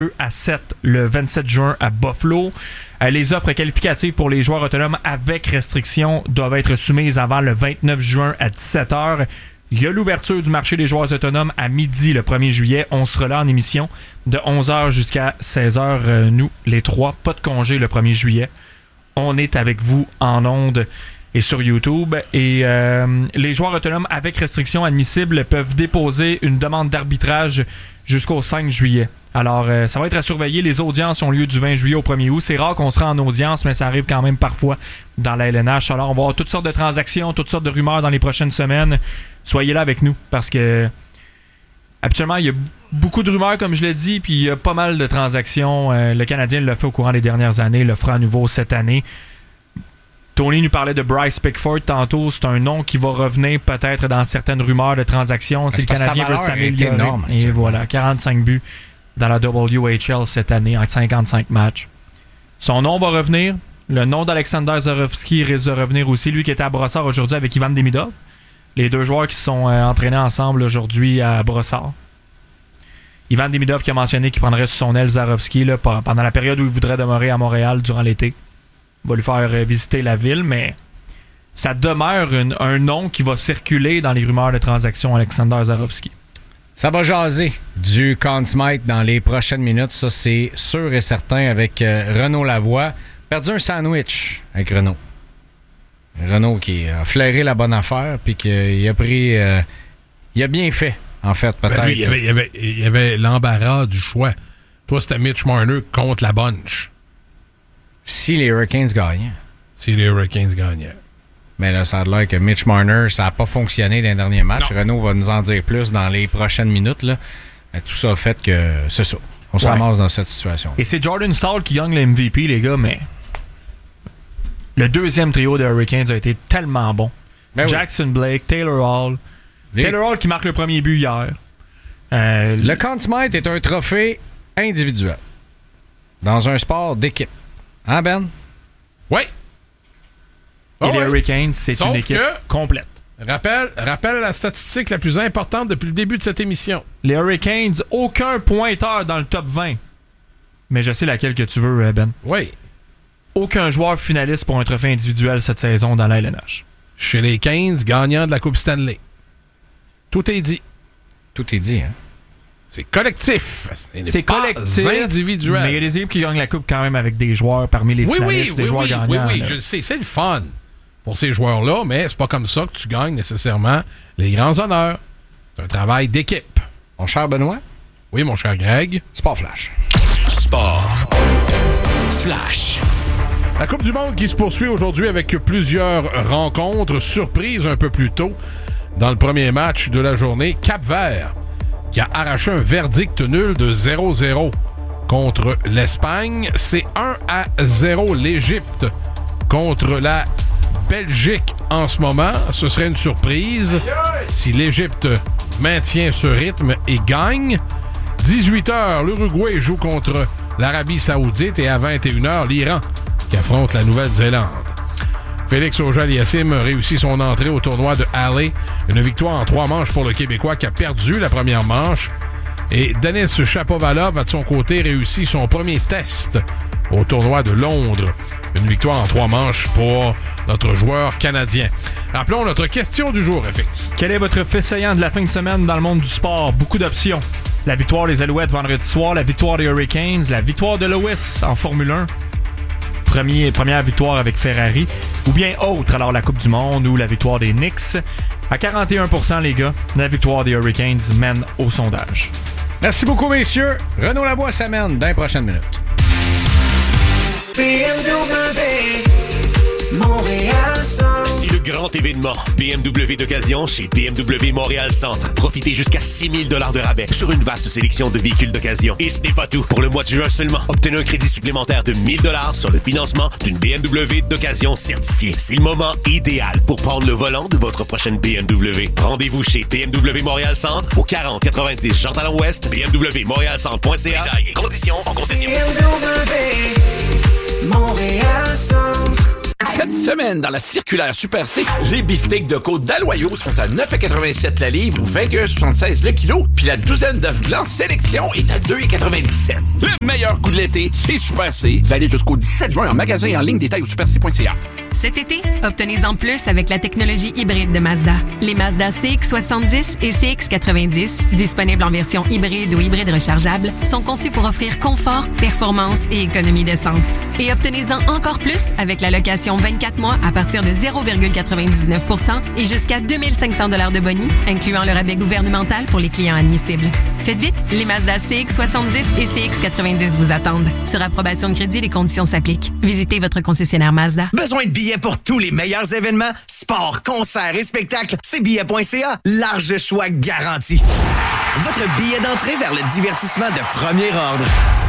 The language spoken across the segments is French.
à 7 le 27 juin à Buffalo. Les offres qualificatives pour les joueurs autonomes avec restriction doivent être soumises avant le 29 juin à 17h. Il y a l'ouverture du marché des joueurs autonomes à midi le 1er juillet. On sera là en émission de 11h jusqu'à 16h. Nous, les trois, pas de congé le 1er juillet. On est avec vous en ondes et sur YouTube. Et les joueurs autonomes avec restriction admissibles peuvent déposer une demande d'arbitrage jusqu'au 5 juillet. Alors, ça va être à surveiller. Les audiences ont lieu du 20 juillet au 1er août. C'est rare qu'on sera en audience, mais ça arrive quand même parfois dans la LNH. Alors, on va avoir toutes sortes de transactions, toutes sortes de rumeurs dans les prochaines semaines. Soyez là avec nous, parce que habituellement, il y a beaucoup de rumeurs, comme je l'ai dit, puis il y a pas mal de transactions. Le Canadien l'a fait au courant des dernières années, le fera à nouveau cette année. Tony nous parlait de Bryce Pickford tantôt. C'est un nom qui va revenir peut-être dans certaines rumeurs de transactions. Si le Canadien veut s'améliorer. Énorme, et voilà, 45 buts dans la WHL cette année en 55 matchs. Son nom va revenir. Le nom d'Alexander Zarovski risque de revenir aussi. Lui qui était à Brossard aujourd'hui avec Ivan Demidov. Les deux joueurs qui se sont entraînés ensemble aujourd'hui à Brossard. Ivan Demidov qui a mentionné qu'il prendrait sous son aile Zarovski là, pendant la période où il voudrait demeurer à Montréal durant l'été. Il va lui faire visiter la ville, mais ça demeure un nom qui va circuler dans les rumeurs de transactions Alexander Zarovski. Ça va jaser du Conn Smythe dans les prochaines minutes, ça c'est sûr et certain, avec Renaud Lavoie. Perdu un sandwich avec Renaud. Renaud qui a flairé la bonne affaire, puis qu'il a pris... il a bien fait, en fait, peut-être. Ben lui, il y avait l'embarras du choix. Toi, c'était Mitch Marner contre la bunch. Si les Hurricanes gagnaient. Mais là, ça a l'air que Mitch Marner, ça n'a pas fonctionné dans les derniers matchs. Non. Renaud va nous en dire plus dans les prochaines minutes. Là. Tout ça a fait que c'est ça. On se ramasse dans cette situation. Et c'est Jordan Staal qui gagne le MVP, les gars, mais le deuxième trio des Hurricanes a été tellement bon. Ben Jackson Blake, Taylor Hall. Taylor Hall qui marque le premier but hier. Le Conn Smythe est un trophée individuel dans un sport d'équipe. Hein, Ben? Oui. Et les Hurricanes, c'est une équipe complète. Rappelle la statistique la plus importante depuis le début de cette émission. Les Hurricanes, aucun pointeur dans le top 20. Mais je sais laquelle que tu veux, Ben. Oui. Aucun joueur finaliste pour un trophée individuel cette saison dans la LNH. Chez les Canes, gagnant de la Coupe Stanley. Tout est dit. Tout est dit, hein? C'est collectif. C'est collectif. Individuel. Mais il y a des équipes qui gagnent la Coupe quand même avec des joueurs parmi les finalistes, des joueurs gagnants. Oui, je le sais. C'est le fun pour ces joueurs-là, mais c'est pas comme ça que tu gagnes nécessairement les grands honneurs. C'est un travail d'équipe. Mon cher Benoît? Oui, mon cher Greg. Sport Flash. Sport Flash. La Coupe du Monde qui se poursuit aujourd'hui avec plusieurs rencontres. Surprise un peu plus tôt dans le premier match de la journée. Cap-Vert qui a arraché un verdict nul de 0-0 contre l'Espagne. C'est 1-0 l'Égypte contre la Belgique en ce moment. Ce serait une surprise si l'Égypte maintient ce rythme et gagne. 18h, l'Uruguay joue contre l'Arabie Saoudite et à 21h, l'Iran qui affronte la Nouvelle-Zélande. Félix Auger-Aliassime réussit son entrée au tournoi de Halle. Une victoire en 3 manches pour le Québécois qui a perdu la première manche. Et Denis Shapovalov a de son côté réussi son premier test au tournoi de Londres. Une victoire en 3 manches pour notre joueur canadien. Rappelons notre question du jour, FX. Quel est votre fait saillant de la fin de semaine dans le monde du sport? Beaucoup d'options. La victoire des Alouettes vendredi soir, la victoire des Hurricanes, la victoire de Lewis en Formule 1. Première victoire avec Ferrari, ou bien autre, alors la Coupe du Monde ou la victoire des Knicks. À 41%, les gars, la victoire des Hurricanes mène au sondage. Merci beaucoup, messieurs. Renaud Lavoie s'amène dans les prochaines minutes. BMW Montréal Centre. C'est le grand événement BMW d'occasion chez BMW Montréal Centre. Profitez jusqu'à 6 000 $ de rabais sur une vaste sélection de véhicules d'occasion. Et ce n'est pas tout. Pour le mois de juin seulement, obtenez un crédit supplémentaire de 1 000 $ sur le financement d'une BMW d'occasion certifiée. C'est le moment idéal pour prendre le volant de votre prochaine BMW. Rendez-vous chez BMW Montréal Centre au 4090 Jean-Talon-Ouest, bmwmontrealcentre.ca. Détails et conditions en concession. BMW Montréal Centre. Cette semaine, dans la circulaire Super C, les beefsteaks de côte d'Aloyau sont à 9,87 la livre ou 21,76 le kilo, puis la douzaine d'œufs blancs sélection est à 2,97. Le meilleur coup de l'été, c'est Super C. Valide jusqu'au 17 juin en magasin et en ligne, détail au superc.ca. Cet été, obtenez-en plus avec la technologie hybride de Mazda. Les Mazda CX-70 et CX-90, disponibles en version hybride ou hybride rechargeable, sont conçus pour offrir confort, performance et économie d'essence. Et obtenez-en encore plus avec la location 24 mois à partir de 0,99% et jusqu'à 2500 $ de boni, incluant le rabais gouvernemental pour les clients admissibles. Faites vite, les Mazda CX-70 et CX-90 vous attendent. Sur approbation de crédit, les conditions s'appliquent. Visitez votre concessionnaire Mazda. Besoin de billets pour tous les meilleurs événements? Sport, concerts et spectacles, c'est billets.ca. Large choix garanti. Votre billet d'entrée vers le divertissement de premier ordre.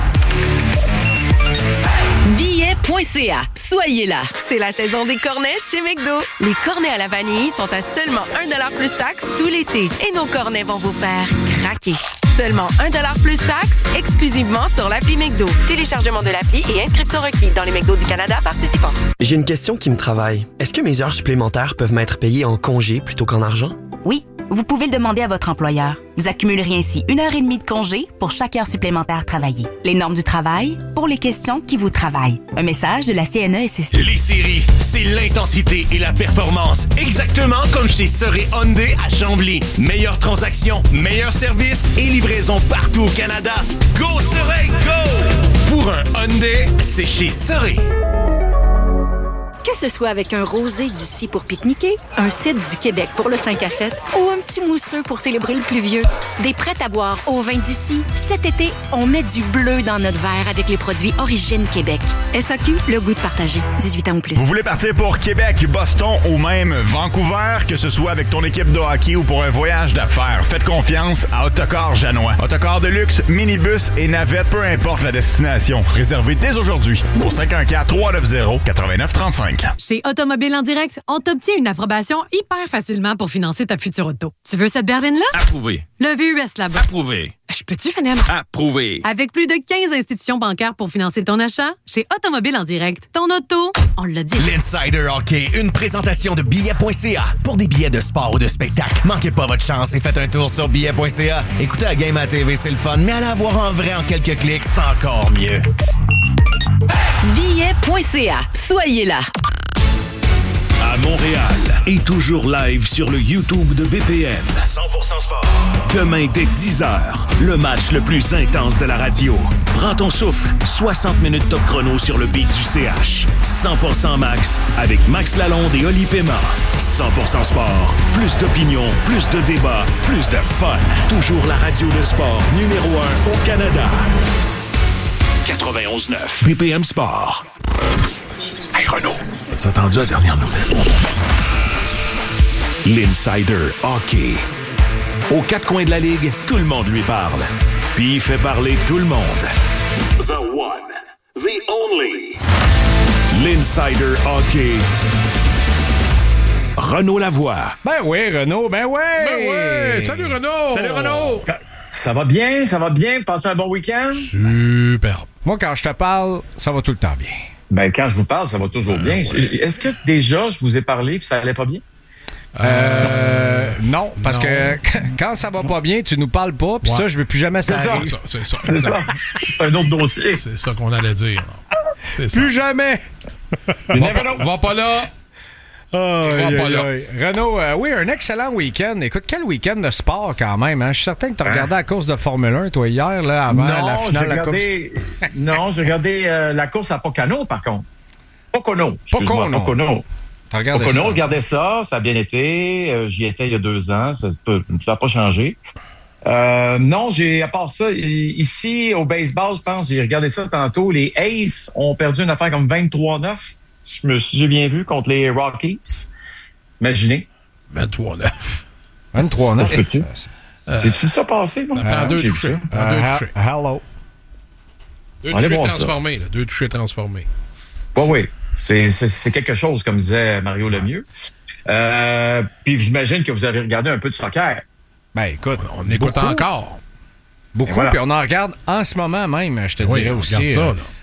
Billets.ca. Soyez là. C'est la saison des cornets chez McDo. Les cornets à la vanille sont à seulement 1$ plus taxe tout l'été. Et nos cornets vont vous faire craquer. Seulement 1$ plus taxe, exclusivement sur l'appli McDo. Téléchargement de l'appli et inscription requise dans les McDo du Canada participants. J'ai une question qui me travaille. Est-ce que mes heures supplémentaires peuvent m'être payées en congé plutôt qu'en argent? Oui, vous pouvez le demander à votre employeur. Vous accumulerez ainsi 1h30 de congé pour chaque heure supplémentaire travaillée. Les normes du travail pour les questions qui vous travaillent. Un message de la CNESST. Les séries, c'est l'intensité et la performance. Exactement comme chez Soré Hyundai à Chambly. Meilleure transaction, meilleur service et livraison partout au Canada. Go Soré, go! Pour un Hyundai, c'est chez Soré. Que ce soit avec un rosé d'ici pour pique-niquer, un cidre du Québec pour le 5 à 7 ou un petit mousseux pour célébrer le pluvieux, des prêts à boire au vin d'ici, cet été, on met du bleu dans notre verre avec les produits Origine Québec. SAQ, le goût de partager. 18 ans ou plus. Vous voulez partir pour Québec, Boston ou même Vancouver, que ce soit avec ton équipe de hockey ou pour un voyage d'affaires, faites confiance à Autocar Janois. Autocar de luxe, minibus et navette, peu importe la destination. Réservez dès aujourd'hui au 514-390-8935. Chez Automobile en direct, on t'obtient une approbation hyper facilement pour financer ta future auto. Tu veux cette berline-là? Approuvé. Le VUS là-bas. Approuvé. Je peux-tu finir? Approuvé. Avec plus de 15 institutions bancaires pour financer ton achat, chez Automobile en direct, ton auto, on l'a dit. L'Insider Hockey, une présentation de billets.ca. Pour des billets de sport ou de spectacle, manquez pas votre chance et faites un tour sur billets.ca. Écoutez la game à TV, c'est le fun, mais aller la voir en vrai en quelques clics, c'est encore mieux. Billets.ca. Soyez là. À Montréal et toujours live sur le YouTube de BPM. 100% sport. Demain dès 10h, le match le plus intense de la radio. Prends ton souffle, 60 minutes top chrono sur le beat du CH. 100% max avec Max Lalonde et Oli Paiement. 100% sport, plus d'opinion, plus de débats, plus de fun. Toujours la radio de sport numéro 1 au Canada. 91.9 BPM Sport. Hey Renaud, as-tu entendu la dernière nouvelle? L'Insider Hockey. Aux quatre coins de la ligue, tout le monde lui parle. Puis il fait parler tout le monde. The one, the only. L'Insider Hockey. Renaud Lavoie. Ben oui, Renaud, ben ouais! Ben ouais! Salut Renaud! Salut Renaud! Ça va bien, ça va bien. Passez un bon week-end? Super. Moi, quand je te parle, ça va tout le temps bien. Ben, quand je vous parle, ça va toujours bien. Ouais. Est-ce que déjà, je vous ai parlé et ça allait pas bien? Non, parce que quand ça va pas bien, tu nous parles pas, puis ça, je veux plus jamais ça arrive. C'est ça. C'est un autre dossier. C'est ça qu'on allait dire. C'est ça. Plus jamais! Va pas là! Renaud, oui, un excellent week-end. Écoute, quel week-end de sport quand même. Hein? Je suis certain que tu as regardé la course de Formule 1, toi, hier, là, avant la finale de la course. Non, j'ai regardé la course à Pocono, par contre. Pocono. Pocono. Regardez ça, ça a bien été. J'y étais il y a 2 ans, ça n'a pas changé. Non, à part ça, ici, au baseball, je pense, j'ai regardé ça tantôt. Les Aces ont perdu une affaire comme 23-9. J'ai bien vu contre les Rockies. Imaginez. 23-9. 23-9. Ça peux-tu? J'ai-tu ça passé, moi? En 2 touchés. Hello. 2 touchés transformés. 2 touchés transformés. Oui. C'est quelque chose, comme disait Mario Lemieux. Puis j'imagine que vous avez regardé un peu de soccer. Ben écoute, on écoute encore. Beaucoup, puis on en regarde en ce moment même, je te dirais aussi. Ça,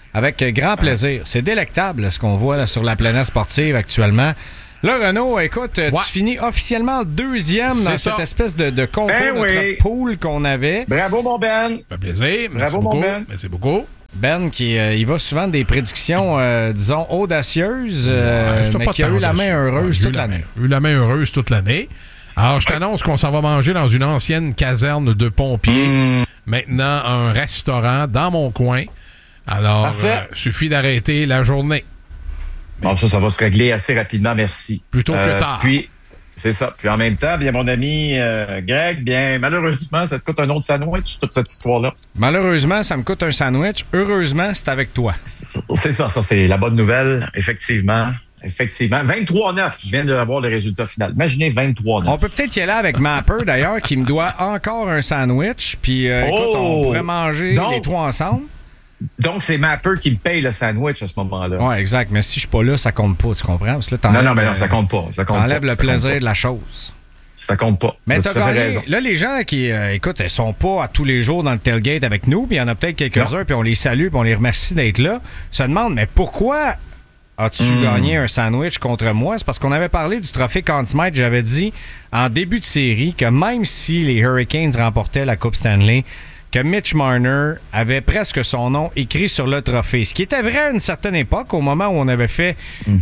Avec grand plaisir. C'est délectable ce qu'on voit là, sur la planète sportive actuellement. Là, Renaud, écoute, tu finis officiellement deuxième dans cette espèce de concours de pool qu'on avait. Bravo, mon Ben. Ça fait plaisir. Merci Bravo, beaucoup. mon Ben. Merci beaucoup. Ben, il va souvent des prédictions, disons, audacieuses, mais qui a eu la main heureuse toute l'année. Eu la main heureuse toute l'année. Alors, je t'annonce qu'on s'en va manger dans une ancienne caserne de pompiers. Maintenant, un restaurant dans mon coin. Alors, suffit d'arrêter la journée. Bon, ça va se régler assez rapidement, merci. Plutôt que tard. Puis, c'est ça. Puis en même temps, bien mon ami Greg, bien malheureusement, ça te coûte un autre sandwich, toute cette histoire-là. Malheureusement, ça me coûte un sandwich. Heureusement, c'est avec toi. C'est ça c'est la bonne nouvelle, effectivement. 23-9, je viens d'avoir le résultat final. Imaginez 23-9. On peut peut-être y aller avec Mapper, d'ailleurs, qui me doit encore un sandwich. Puis, écoute, on pourrait manger les trois ensemble. Donc, c'est Mapper qui me paye le sandwich à ce moment-là. Oui, exact. Mais si je suis pas là, ça compte pas, tu comprends? Parce que là, non, ça compte pas. T'enlèves le plaisir de la chose. Ça compte pas. Mais t'as gagné. Raison. Là, les gens qui, écoute, ils sont pas à tous les jours dans le tailgate avec nous, puis il y en a peut-être quelques-uns, puis on les salue, puis on les remercie d'être là, se demandent, mais pourquoi as-tu gagné un sandwich contre moi? C'est parce qu'on avait parlé du trophée Conn Smythe. J'avais dit en début de série que même si les Hurricanes remportaient la Coupe Stanley, que Mitch Marner avait presque son nom écrit sur le trophée. Ce qui était vrai à une certaine époque, au moment où on avait fait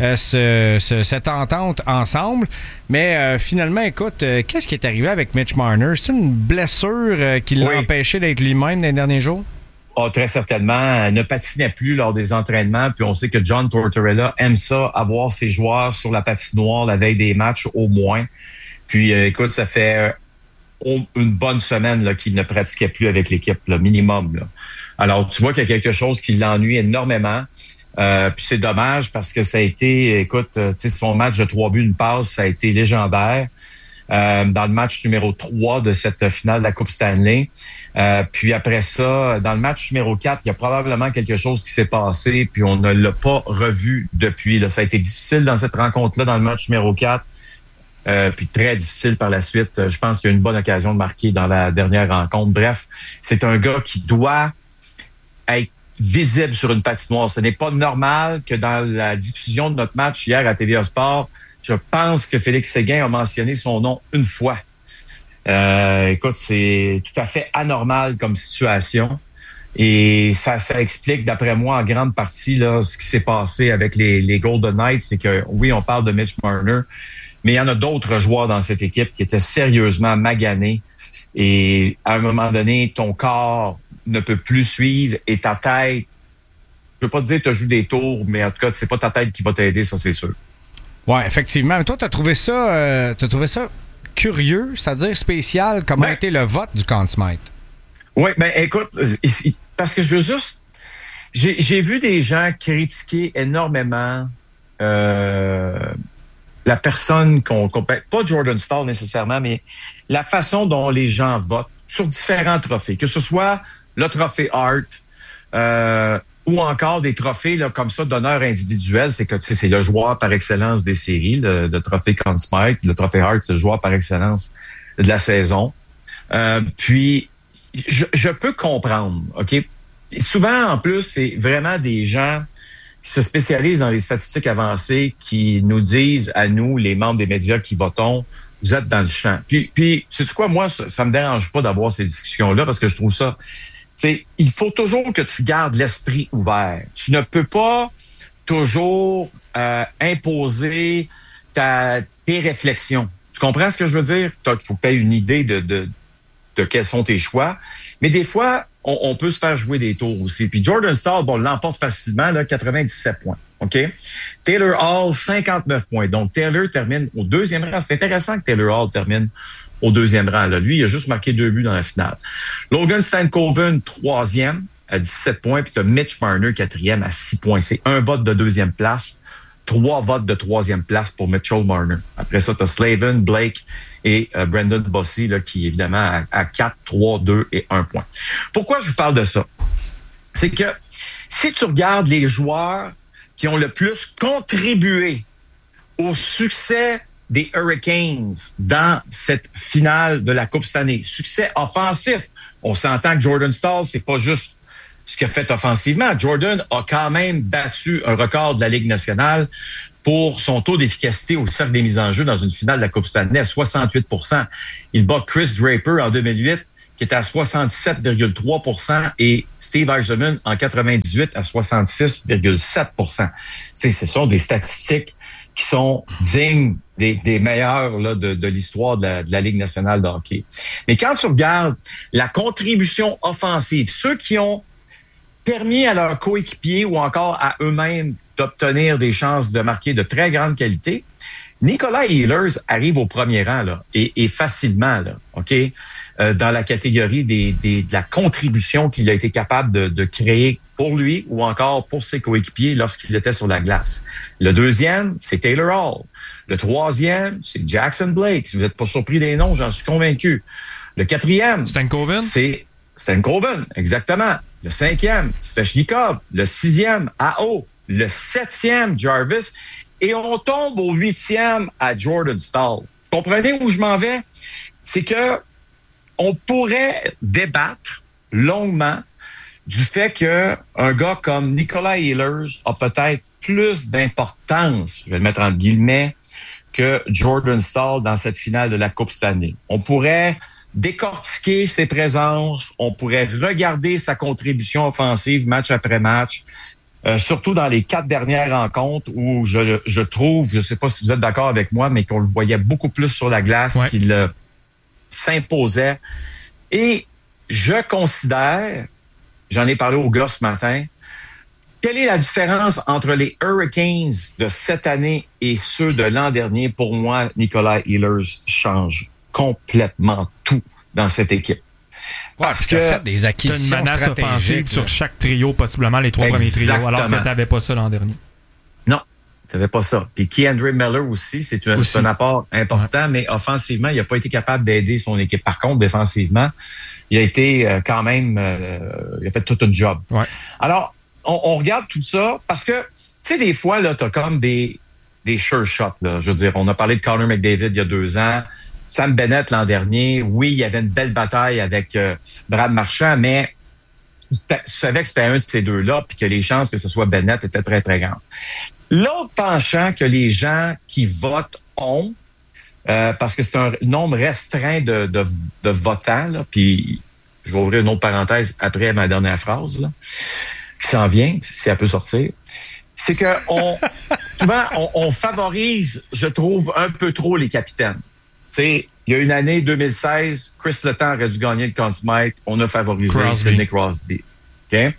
cette entente ensemble. Mais finalement, écoute, qu'est-ce qui est arrivé avec Mitch Marner? C'est une blessure qui l'a empêché d'être lui-même dans les derniers jours? Oh, très certainement. Elle ne patinait plus lors des entraînements. Puis on sait que John Tortorella aime ça, avoir ses joueurs sur la patinoire la veille des matchs au moins. Puis écoute, ça fait une bonne semaine là, qu'il ne pratiquait plus avec l'équipe, là, minimum. Là. Alors, tu vois qu'il y a quelque chose qui l'ennuie énormément. Puis c'est dommage parce que ça a été, écoute, tu sais, son match de 3 buts, une passe, ça a été légendaire. Dans le match numéro 3 de cette finale de la Coupe Stanley. Puis après ça, dans le match numéro 4, il y a probablement quelque chose qui s'est passé, puis on ne l'a pas revu depuis. Là. Ça a été difficile dans cette rencontre-là, dans le match numéro 4. Puis très difficile par la suite. Je pense qu'il y a une bonne occasion de marquer dans la dernière rencontre. Bref, c'est un gars qui doit être visible sur une patinoire. Ce n'est pas normal que dans la diffusion de notre match hier à TVA Sport, je pense que Félix Séguin a mentionné son nom une fois. Écoute, c'est tout à fait anormal comme situation. Et ça explique, d'après moi, en grande partie là, ce qui s'est passé avec les Golden Knights. C'est que, oui, on parle de Mitch Marner, mais il y en a d'autres joueurs dans cette équipe qui étaient sérieusement maganés. Et à un moment donné, ton corps ne peut plus suivre et ta tête, je peux pas te dire que tu joues des tours, mais en tout cas, c'est pas ta tête qui va t'aider, ça c'est sûr. Oui, effectivement. Mais toi, tu as trouvé ça curieux, c'est-à-dire spécial, comment a été le vote du Conn Smythe? Oui, ben écoute, parce que je veux juste... J'ai vu des gens critiquer énormément la personne pas Jordan Staal nécessairement, mais la façon dont les gens votent sur différents trophées, que ce soit le trophée Hart, ou encore des trophées là, comme ça d'honneur individuel, c'est que c'est le joueur par excellence des séries, le trophée Conn Smythe, le trophée Hart, c'est le joueur par excellence de la saison. Puis je peux comprendre, OK? Souvent, en plus, c'est vraiment des gens qui se spécialisent dans les statistiques avancées qui nous disent à nous, les membres des médias qui votons, vous êtes dans le champ. Puis sais-tu quoi, moi, ça me dérange pas d'avoir ces discussions-là parce que je trouve ça... il faut toujours que tu gardes l'esprit ouvert. Tu ne peux pas toujours imposer tes réflexions. Tu comprends ce que je veux dire? Il faut que tu aies une idée de quels sont tes choix. Mais des fois, on peut se faire jouer des tours aussi. Puis Jordan Staal, l'emporte facilement, là, 97 points. OK? Taylor Hall, 59 points. Donc, Taylor termine au deuxième rang. C'est intéressant que Taylor Hall termine au deuxième rang. Là. Lui, il a juste marqué 2 buts dans la finale. Logan Stankoven, 3e à 17 points. Puis tu as Mitch Marner, 4e à 6 points. C'est un vote de 2e place. 3 votes de 3e place pour Mitchell Marner. Après ça, tu as Slavin, Blake et Brendan Bossy, là, qui évidemment à 4, 3, 2 et 1 point. Pourquoi je vous parle de ça? C'est que si tu regardes les joueurs qui ont le plus contribué au succès des Hurricanes dans cette finale de la Coupe Stanley, succès offensif, on s'entend que Jordan Staal, c'est pas juste ce qu'il a fait offensivement. Jordan a quand même battu un record de la Ligue nationale pour son taux d'efficacité au cercle des mises en jeu dans une finale de la Coupe Stanley à 68 %. Il bat Chris Draper en 2008, qui était à 67,3 % et Steve Yzerman en 98 à 66,7 %. Ce sont des statistiques qui sont dignes des meilleurs là, de l'histoire de la Ligue nationale de hockey. Mais quand tu regardes la contribution offensive, ceux qui ont permis à leurs coéquipiers ou encore à eux-mêmes d'obtenir des chances de marquer de très grande qualité, Nikolai Ehlers arrive au premier rang là, et facilement, là, OK? Dans la catégorie de la contribution qu'il a été capable de créer pour lui ou encore pour ses coéquipiers lorsqu'il était sur la glace. Le deuxième, c'est Taylor Hall. Le troisième, c'est Jackson Blake. Si vous n'êtes pas surpris des noms, j'en suis convaincu. Le quatrième, Stankoven. C'est Stankoven, exactement. Le cinquième, Svechnikov. Le sixième, AO. Le septième, Jarvis. Et on tombe au huitième à Jordan Staal. Vous comprenez où je m'en vais? C'est que on pourrait débattre longuement du fait qu'un gars comme Nikolai Ehlers a peut-être plus d'importance, je vais le mettre entre guillemets, que Jordan Staal dans cette finale de la Coupe Stanley. On pourrait décortiquer ses présences, on pourrait regarder sa contribution offensive match après match, surtout dans les 4 dernières rencontres où je trouve, je ne sais pas si vous êtes d'accord avec moi, mais qu'on le voyait beaucoup plus sur la glace, qu'il s'imposait. Et je considère, j'en ai parlé aux gars ce matin, quelle est la différence entre les Hurricanes de cette année et ceux de l'an dernier? Pour moi, Nikolai Ehlers change complètement tout dans cette équipe. Parce que fait des acquisitions une menace offensive sur chaque trio, possiblement les 3 premiers trios, alors que tu n'avais pas ça l'an dernier. Non, tu n'avais pas ça. Puis Keandre Miller aussi, c'est un apport important, mais offensivement, il n'a pas été capable d'aider son équipe. Par contre, défensivement, il a été quand même... il a fait tout un job. Ouais. Alors, on regarde tout ça parce que, tu sais, des fois, tu as comme des sure shots. Là. Je veux dire, on a parlé de Connor McDavid il y a 2 ans. Sam Bennett l'an dernier, oui, il y avait une belle bataille avec Brad Marchand, mais tu savais que c'était un de ces deux-là, puis que les chances que ce soit Bennett étaient très, très grandes. L'autre penchant que les gens qui votent ont, parce que c'est un nombre restreint de votants, là, puis je vais ouvrir une autre parenthèse après ma dernière phrase, là, qui s'en vient, si elle peut sortir, c'est que souvent, on favorise, je trouve, un peu trop les capitaines. Tu sais, il y a une année, 2016, Chris Letang aurait dû gagner le Conn Smythe. On a favorisé Sidney Crosby. Okay?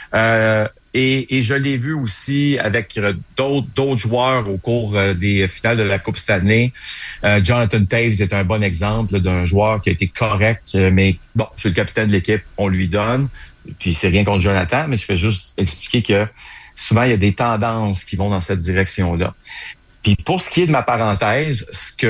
Et je l'ai vu aussi avec d'autres joueurs au cours des finales de la Coupe Stanley. Jonathan Taves est un bon exemple d'un joueur qui a été correct, mais bon, c'est le capitaine de l'équipe, on lui donne. Puis c'est rien contre Jonathan, mais je fais juste expliquer que souvent, il y a des tendances qui vont dans cette direction-là. Puis pour ce qui est de ma parenthèse,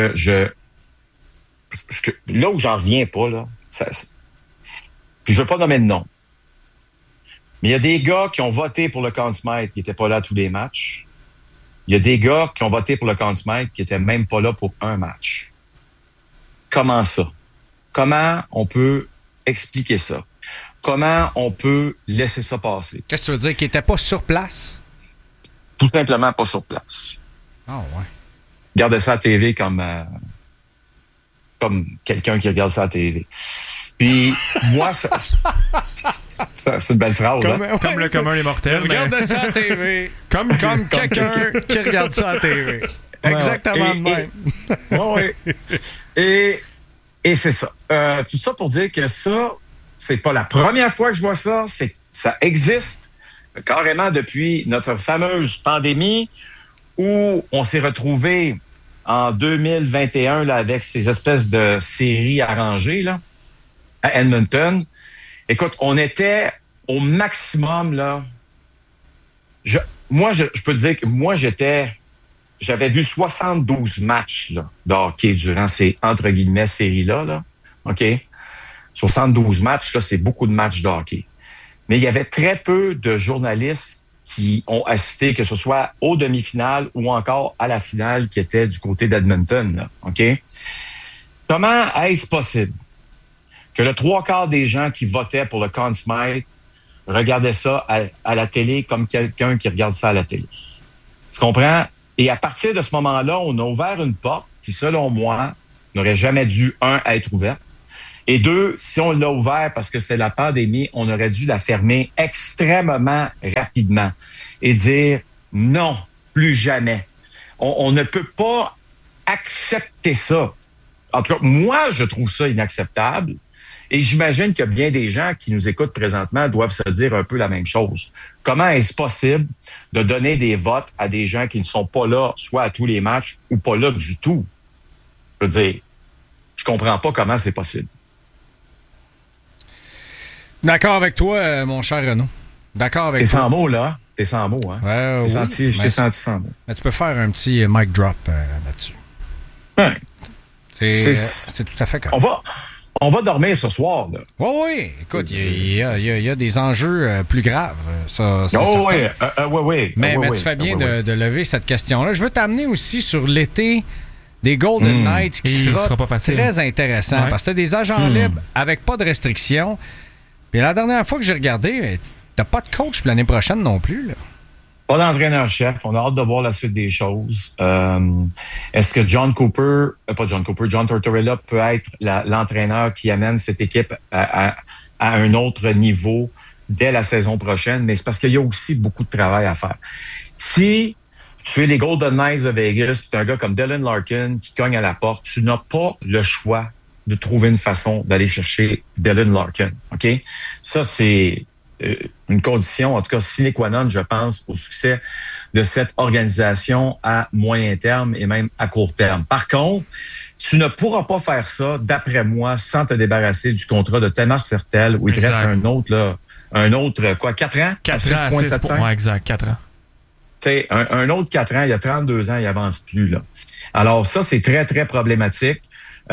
là où j'en reviens pas, là, puis je veux pas nommer de nom, mais il y a des gars qui ont voté pour le Conn Smythe qui n'étaient pas là à tous les matchs. Il y a des gars qui ont voté pour le Conn Smythe qui n'étaient même pas là pour un match. Comment ça? Comment on peut expliquer ça? Comment on peut laisser ça passer? Qu'est-ce que tu veux dire? Qu'ils n'étaient pas sur place? Tout simplement pas sur place. Ah ouais. Regardez ça à la TV comme quelqu'un qui regarde ça à la TV. Puis, moi, c'est une belle phrase. Comme le commun des mortels. Regarde ça à la TV. comme quelqu'un qui regarde ça à la TV. Exactement de même. Oui. Et c'est ça. Tout ça pour dire que ça, c'est pas la première fois que je vois ça. Ça existe carrément depuis notre fameuse pandémie où on s'est retrouvé en 2021 là, avec ces espèces de séries arrangées là, à Edmonton. Écoute, on était au maximum. Là. Je peux te dire que moi, j'avais vu 72 matchs là, de hockey durant ces, entre guillemets, séries-là. Là. OK? 72 matchs, là, c'est beaucoup de matchs de hockey. Mais il y avait très peu de journalistes qui ont assisté, que ce soit aux demi-finales ou encore à la finale qui était du côté d'Edmonton. Là, OK? Comment est-ce possible que le 3/4 des gens qui votaient pour le Conn Smythe regardait ça à la télé comme quelqu'un qui regarde ça à la télé. Tu comprends? Et à partir de ce moment-là, on a ouvert une porte qui, selon moi, n'aurait jamais dû, être ouverte. Et 2, si on l'a ouvert parce que c'était la pandémie, on aurait dû la fermer extrêmement rapidement et dire non, plus jamais. On ne peut pas accepter ça. En tout cas, moi, je trouve ça inacceptable. Et j'imagine que bien des gens qui nous écoutent présentement doivent se dire un peu la même chose. Comment est-ce possible de donner des votes à des gens qui ne sont pas là, soit à tous les matchs ou pas là du tout? Je veux dire, je comprends pas comment c'est possible. D'accord avec toi, mon cher Renaud. D'accord avec toi. T'es sans mots, là. T'es sans mots, hein? Ouais, je t'ai senti sans mots. Mais tu peux faire un petit mic drop là-dessus. Ouais. C'est tout à fait correct. On va dormir ce soir, là. Oui. Écoute, il y a des enjeux plus graves. Ça, c'est oui. Mais tu fais bien de lever cette question-là. Je veux t'amener aussi sur l'été des Golden Knights qui sera pas facile. Très intéressant parce que tu as des agents libres avec pas de restrictions. Puis la dernière fois que j'ai regardé, t'as pas de coach l'année prochaine non plus, là. Pas d'entraîneur-chef. On a hâte de voir la suite des choses. Est-ce que John Tortorella peut être l'entraîneur qui amène cette équipe à un autre niveau dès la saison prochaine? Mais c'est parce qu'il y a aussi beaucoup de travail à faire. Si tu es les Golden Knights de Vegas, tu es un gars comme Dylan Larkin qui cogne à la porte, tu n'as pas le choix de trouver une façon d'aller chercher Dylan Larkin. OK? Ça, c'est une condition, en tout cas sine qua non, je pense, au succès de cette organisation à moyen terme et même à court terme. Par contre, tu ne pourras pas faire ça, d'après moi, sans te débarrasser du contrat de Thomas Hertel, où il te reste un autre, 4 ans? 4 ans, 6,75. Ouais, exact, 4 ans. Tu sais, un autre 4 ans, il y a 32 ans, il avance plus, là. Alors, ça, c'est très, très problématique.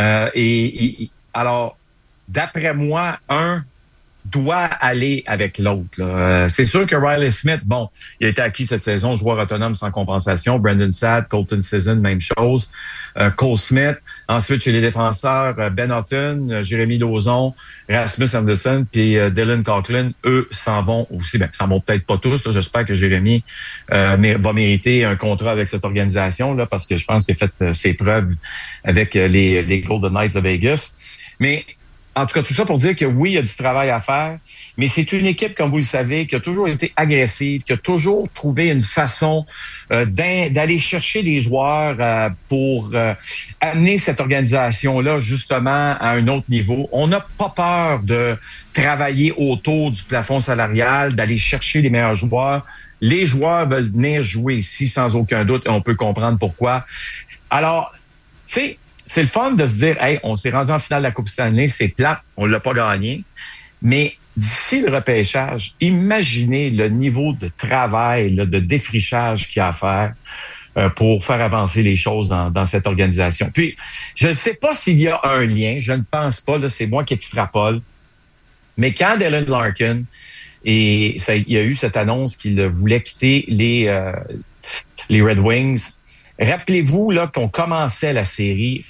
Alors, d'après moi, doit aller avec l'autre. C'est sûr que Riley Smith, il a été acquis cette saison, joueur autonome sans compensation. Brandon Saad, Colton Sisson, même chose. Cole Smith. Ensuite, chez les défenseurs, Ben Hutton, Jérémy Lauzon, Rasmus Anderson, puis Dylan Coughlin, eux s'en vont aussi. S'en vont peut-être pas tous. Là. J'espère que Jérémy va mériter un contrat avec cette organisation là, parce que je pense qu'il a fait ses preuves avec les Golden Knights de Vegas. Mais en tout cas, tout ça pour dire que oui, il y a du travail à faire, mais c'est une équipe, comme vous le savez, qui a toujours été agressive, qui a toujours trouvé une façon d'aller chercher des joueurs pour amener cette organisation-là justement à un autre niveau. On n'a pas peur de travailler autour du plafond salarial, d'aller chercher les meilleurs joueurs. Les joueurs veulent venir jouer ici sans aucun doute et on peut comprendre pourquoi. Alors, tu sais, c'est le fun de se dire, hey, on s'est rendu en finale de la Coupe Stanley, c'est plate, on l'a pas gagné. Mais d'ici le repêchage, imaginez le niveau de travail, là, de défrichage qu'il y a à faire pour faire avancer les choses dans cette organisation. Puis, je ne sais pas s'il y a un lien, je ne pense pas, là, c'est moi qui extrapole. Mais quand Dylan Larkin, il y a eu cette annonce qu'il voulait quitter les Red Wings. Rappelez-vous là qu'on commençait la série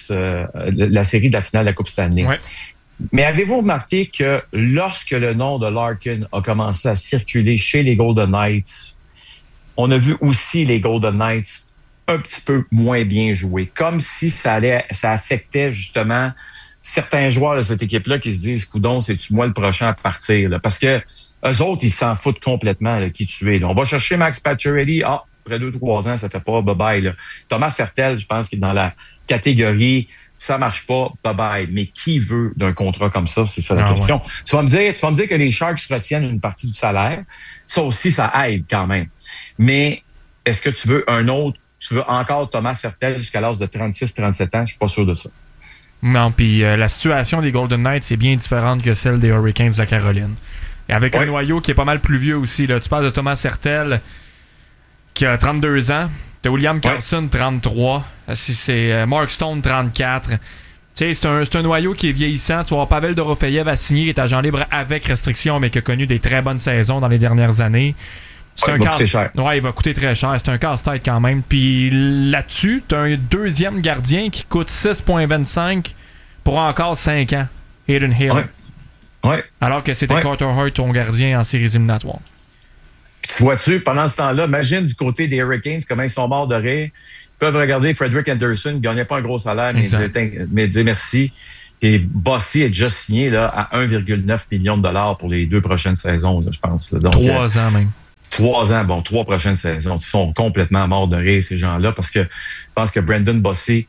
la série de la finale de la Coupe Stanley. Ouais. Mais avez-vous remarqué que lorsque le nom de Larkin a commencé à circuler chez les Golden Knights, on a vu aussi les Golden Knights un petit peu moins bien jouer, comme si ça affectait justement certains joueurs de cette équipe-là qui se disent, coudon, c'est-tu moi le prochain à partir, là? Parce que eux autres, ils s'en foutent complètement là, qui tu es. Là. On va chercher Max Pacioretty. Après 2-3 ans, ça fait pas bye-bye. Là. Thomas Hertel, je pense qu'il est dans la catégorie ça marche pas, bye-bye. Mais qui veut d'un contrat comme ça? C'est ça la question. Ouais. Tu vas me dire que les Sharks retiennent une partie du salaire. Ça aussi, ça aide quand même. Mais est-ce que tu veux tu veux encore Thomas Hertel jusqu'à l'âge de 36-37 ans? Je suis pas sûr de ça. Non, puis la situation des Golden Knights est bien différente que celle des Hurricanes de la Caroline. Et avec un noyau qui est pas mal plus vieux aussi. Là. Tu parles de Thomas Hertel qui a 32 ans. T'as William Karlsson, 33. C'est Mark Stone, 34. Tu sais, c'est un noyau qui est vieillissant. Tu vas voir Pavel Dorofeyev a signé, il est agent libre avec restriction, mais qui a connu des très bonnes saisons dans les dernières années. Il va coûter cher. Ouais, il va coûter très cher. C'est un casse-tête quand même. Puis là-dessus, t'as un deuxième gardien qui coûte 6,25 pour encore 5 ans. Hayden Hill. Ouais. Alors que c'était Carter Hart, ton gardien, en séries éliminatoires. Puis tu vois-tu, pendant ce temps-là, imagine du côté des Hurricanes comment ils sont morts de rire. Ils peuvent regarder Frederick Anderson, qui ne gagnait pas un gros salaire, mais dire merci. Et Bossy est déjà signé là, à 1,9 million de dollars pour les 2 prochaines saisons, là, je pense. Donc, 3 ans même. 3 ans, 3 prochaines saisons. Ils sont complètement morts de rire, ces gens-là, parce que je pense que Brandon Bossy,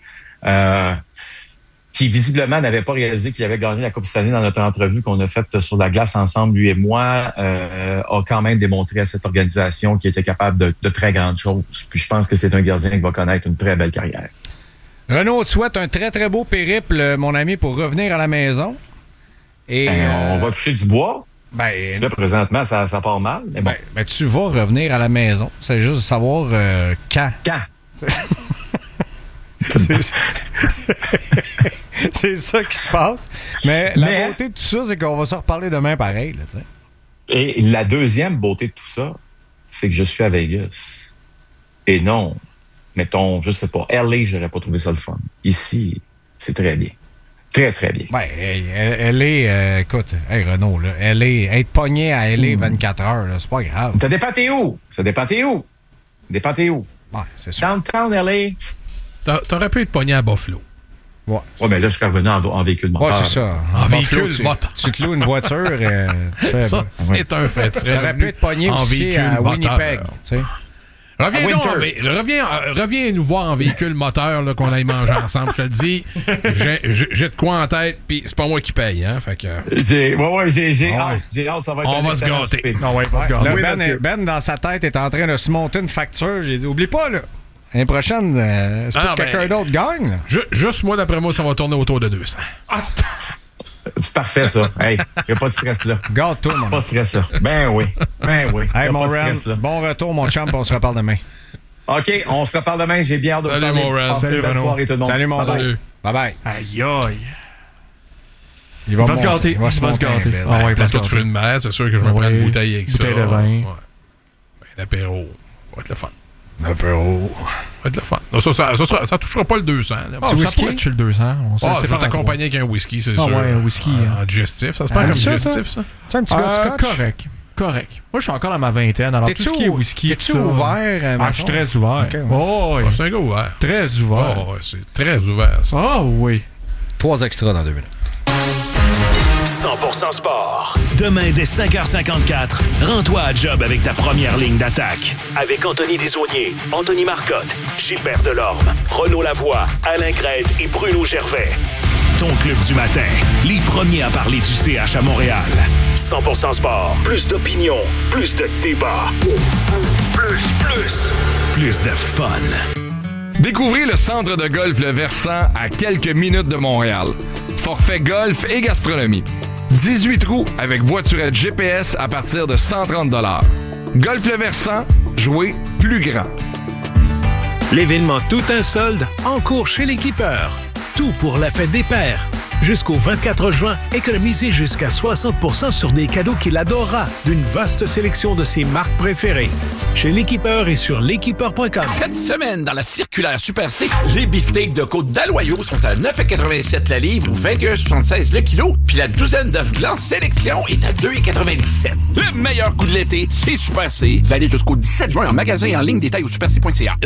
qui visiblement n'avait pas réalisé qu'il avait gagné la Coupe Stanley dans notre entrevue qu'on a faite sur la glace ensemble, lui et moi, a quand même démontré à cette organisation qu'il était capable de très grandes choses. Puis je pense que c'est un gardien qui va connaître une très belle carrière. Renaud, tu souhaites un très, très beau périple, mon ami, pour revenir à la maison. Et on va toucher du bois. Là, présentement, ça part mal. Mais bon. Tu vas revenir à la maison. C'est juste de savoir quand. C'est ça qui se passe. Mais la beauté de tout ça, c'est qu'on va se reparler demain pareil. Là, et la deuxième beauté de tout ça, c'est que je suis à Vegas. Et non, mettons, je sais pas, LA, j'aurais pas trouvé ça le fun. Ici, c'est très bien. Très, très bien. LA, écoute, Renaud, là, LA, être pogné à LA 24 heures, là, c'est pas grave. Ça dépend t'es où? Ouais, c'est sûr. Downtown LA. T'aurais pu être pogné à Buffalo. Ouais, mais là, je suis revenu en véhicule moteur. Ouais, c'est ça. En véhicule moteur. Tu te loues une voiture. Ça, c'est un fait. Tu aurais pu être pogné en aussi véhicule à Winnipeg. Tu sais. Reviens nous voir en véhicule moteur, là, qu'on aille manger ensemble. Je te le dis, j'ai de quoi en tête, puis c'est pas moi qui paye. Hein, fait que... J'ai hâte, ça va être on va se gâter. Ben, dans sa tête, est en train de se monter une facture. J'ai dit, oublie pas, là. L'année prochaine, c'est pas que quelqu'un d'autre gagne. Là. Juste moi, d'après moi, ça va tourner autour de 200. C'est parfait, ça. Hey, y a pas de stress là. Garde-toi, mon. Pas de stress là. Ben oui. Hey, mon Ram, bon retour, mon champ, on se reparle demain. OK, on se reparle demain. J'ai bien hâte de vous parler. Salut, mon Ram. Salut, bonne soirée, tout le monde. Salut, mon bye. Bye-bye. Aïe, aïe. Il va se gâter. Il va se gâter. Ah ouais, plutôt de fruits de mer, c'est sûr que je vais prendre une bouteille avec ça. Bouteille de vin. Ouais. L'apéro. Ça va être le fun. L'apéro. Ça va être le fun. Non, ça touchera pas le 200. Ça pourrait être le 200. Je vais t'accompagner avec un whisky, c'est sûr. Ouais, un whisky. En digestif. Ça se passe comme digestif, ça? C'est un petit gars de scotch? Correct. Moi, je suis encore dans ma vingtaine. Alors, tout ce qui est whisky. T'es-tu ouvert? Je suis très ouvert. Okay, ouais. C'est un gars ouvert. Très ouvert. C'est très ouvert, ça. Ah oui. 3 extras dans 2 minutes. 100% sport. Demain, dès 5h54, rends-toi à job avec ta première ligne d'attaque. Avec Anthony Desaulniers, Anthony Marcotte, Gilbert Delorme, Renaud Lavoie, Alain Crête et Bruno Gervais. Ton club du matin, les premiers à parler du CH à Montréal. 100% sport. Plus d'opinion, plus de débat. Plus de fun. Découvrez le centre de golf Le Versant à quelques minutes de Montréal. Forfait golf et gastronomie. 18 trous avec voiturette GPS à partir de 130 $. Golf Le Versant, jouez plus grand. L'événement Tout un solde en cours chez l'Équipeur. Tout pour la fête des pères. Jusqu'au 24 juin, économisez jusqu'à 60% sur des cadeaux qu'il adorera d'une vaste sélection de ses marques préférées. Chez l'Équipeur et sur l'équipeur.com. Cette semaine, dans la circulaire Super C, les beefsteaks de côte d'Aloyau sont à 9,87 la livre ou 21,76 le kilo, puis la douzaine d'œufs blancs sélection est à 2,97. Le meilleur coup de l'été, c'est Super C. Valide jusqu'au 17 juin en magasin et en ligne, détail au superc.ca.